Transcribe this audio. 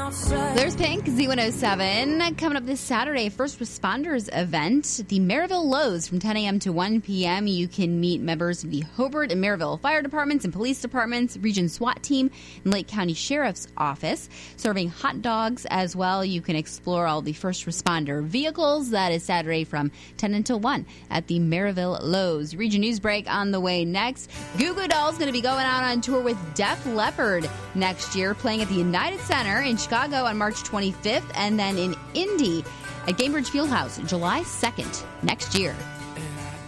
There's Pink, Z107. Coming up this Saturday, First Responders event, the Maryville Lowe's from 10 a.m. to 1 p.m. You can meet members of the Hobart and Maryville Fire Departments and Police Departments, Region SWAT Team, and Lake County Sheriff's Office, serving hot dogs as well. You can explore all the first responder vehicles. That is Saturday from 10 until 1 at the Maryville Lowe's. Region News Break on the way next. Goo Goo Dolls going to be going out on tour with Def Leppard next year, playing at the United Center in Chicago on March 25th, and then in Indy at Gainbridge Fieldhouse July 2nd next year.